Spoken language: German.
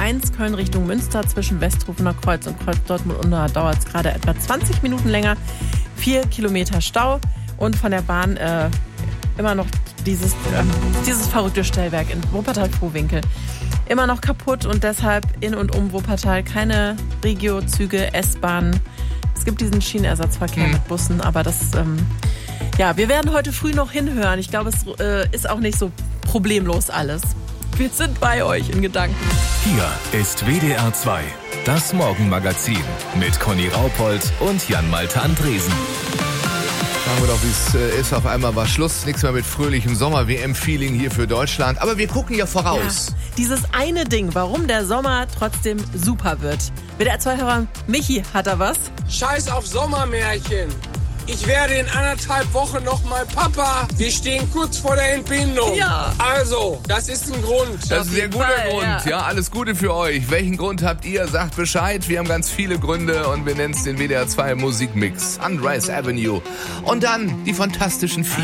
A1 Köln Richtung Münster zwischen Westrufener Kreuz und Kreuz Dortmund-Unna dauert es gerade etwa 20 Minuten länger. 4 Kilometer Stau und von der Bahn immer noch dieses verrückte Stellwerk in Wuppertal-Vohwinkel. Immer noch kaputt und deshalb in und um Wuppertal keine Regio-Züge, S-Bahnen. Es gibt diesen Schienenersatzverkehr mit Bussen, aber das, wir werden heute früh noch hinhören. Ich glaube, es ist auch nicht so problemlos alles. Wir sind bei euch in Gedanken. Hier ist WDR 2, das Morgenmagazin mit Conny Raupold und Jan-Malte Andresen. Sagen wir doch, wie es ist. Auf einmal war Schluss. Nichts mehr mit fröhlichem Sommer-WM-Feeling hier für Deutschland. Aber wir gucken ja voraus. Ja, dieses eine Ding, warum der Sommer trotzdem super wird. WDR 2-Hörer Michi hat da was. Scheiß auf Sommermärchen. Ich werde in 1,5 Wochen nochmal Papa. Wir stehen kurz vor der Entbindung. Ja. Also, das ist ein Grund. Das ist ein sehr guter Grund. Ja, alles Gute für euch. Welchen Grund habt ihr? Sagt Bescheid. Wir haben ganz viele Gründe und wir nennen es den WDR 2 Musikmix. Sunrise Avenue. Und dann die Fantastischen Vier.